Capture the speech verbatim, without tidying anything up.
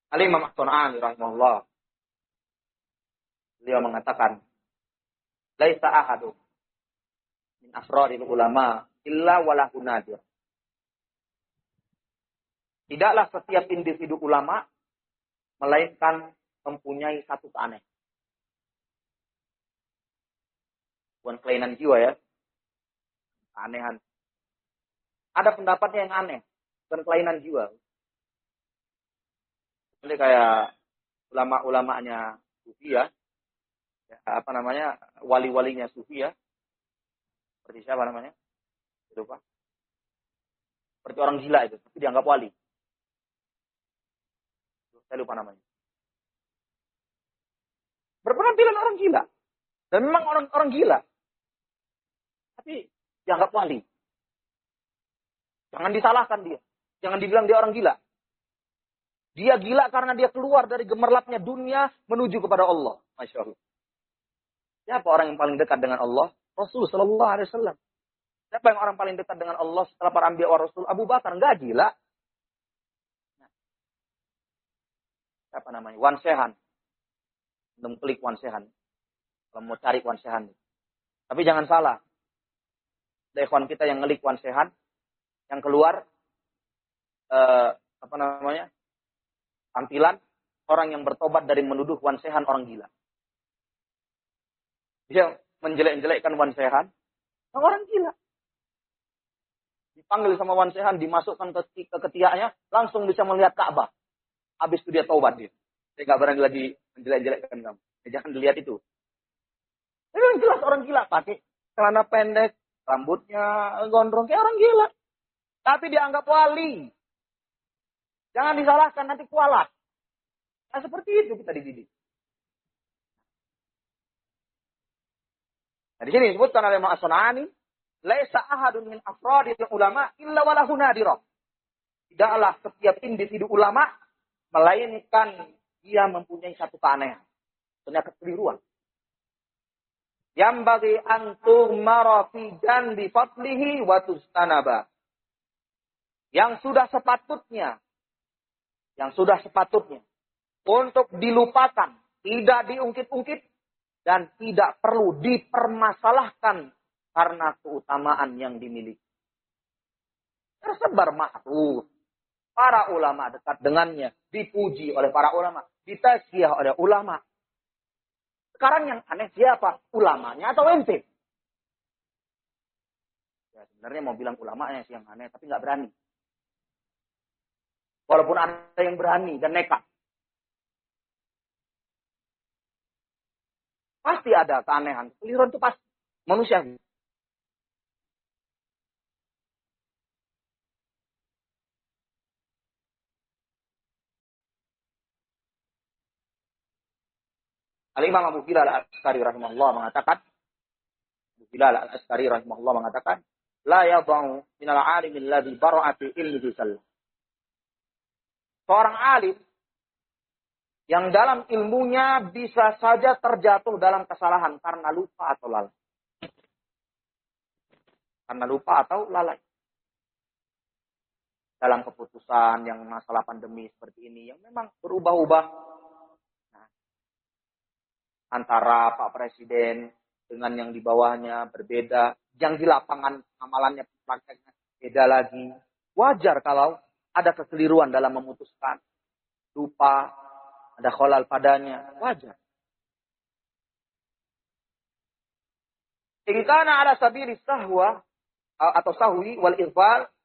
Al-Imam As-Sun'ani rahimahullah, beliau mengatakan, laisa ahadu min afradil ulama illa walahu nadir. Tidaklah setiap individu ulama melainkan mempunyai satu keanehan. Bukan kelainan jiwa ya. Keanehan. Ada pendapatnya yang aneh. Bukan kelainan jiwa. Jadi kayak ulama-ulamanya sufi ya. Ya, apa namanya, wali-walinya sufi ya. Seperti siapa namanya? Lupa. Seperti orang gila itu, tapi dianggap wali. Saya lupa namanya. Berpenampilan orang gila. Dan memang orang-orang gila. Tapi dianggap wali. Jangan disalahkan dia. Jangan dibilang dia orang gila. Dia gila karena dia keluar dari gemerlapnya dunia menuju kepada Allah. Masya Allah. Siapa orang yang paling dekat dengan Allah? Rasul Sallallahu Alaihi Wasallam. Siapa yang orang paling dekat dengan Allah setelah para anbiya wa rasul? Abu Bakar. Enggak gila. Apa namanya? Wan Sehan. Klik Wan Sehan. Kalau mau cari Wan Sehan. Tapi jangan salah. Ada ikhwan kita yang ngelik Wan Sehan. Yang keluar. Eh, apa namanya? Tampilan. Orang yang bertobat dari menuduh Wan Sehan orang gila. Dia menjelek-jelekkan Wan Sehan. Orang gila. Dipanggil sama Wan Sehan. Dimasukkan ke, ke ketiaknya. Langsung bisa melihat Ka'bah. Habis itu dia taubat dia. Dia nggak berani lagi menjelek-jelekkan kamu. Ya, jangan dilihat itu. Itu yang jelas orang gila. Pakai celana pendek. Rambutnya gondrong. Kayak orang gila. Tapi dianggap wali. Jangan disalahkan. Nanti kualat. Nah seperti itu kita dididik. Nah di sini disebutkan oleh Imam As-Sun'ani. Laisa ahadun min afradil ulama illa walahu nadirah. Tidaklah setiap individu ulama melainkan dia mempunyai satu keanehan. Ternyata kekeliruan. Yang bagi antum marafi janbi fadlihi wa tustanaba. Yang sudah sepatutnya. Yang sudah sepatutnya. Untuk dilupakan. Tidak diungkit-ungkit. Dan tidak perlu dipermasalahkan. Karena keutamaan yang dimiliki. Tersebar ma'ruf. Para ulama dekat dengannya. Dipuji oleh para ulama. Ditazkiyah oleh ulama. Sekarang yang aneh siapa? Ulamanya atau ente? Ya, sebenarnya mau bilang ulamanya sih yang aneh. Tapi nggak berani. Walaupun ada yang berani dan nekat. Pasti ada keanehan. Keliruan itu pasti. Manusia. Al-Imam Abu Bilal Al-Askari rahimahullah mengatakan, Abu Bilal Al-Askari rahimahullah mengatakan, la yadha'u minal alimil ladzi bara'ati ilmihi sallam. Seorang alim yang dalam ilmunya bisa saja terjatuh dalam kesalahan karena lupa atau lalai. Karena lupa atau lalai. Dalam keputusan yang masalah pandemi seperti ini yang memang berubah-ubah. Antara Pak Presiden dengan yang di bawahnya berbeda. Yang di lapangan amalannya prakteknya beda lagi. Wajar kalau ada kekeliruan dalam memutuskan. Lupa, ada kholal padanya. Wajar. In kana ala sabili sahwa atau sahwi wal irfal